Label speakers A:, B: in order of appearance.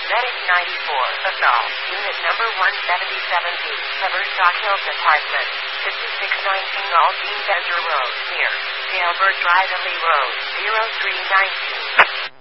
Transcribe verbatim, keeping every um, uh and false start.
A: Medic ninety-four, Assault, Unit number one seventy-seven B, Haverstock Hills Apartment, fifty-six nineteen Aldine Desert Road, near Jailbird Drive, Lee Road, zero three nine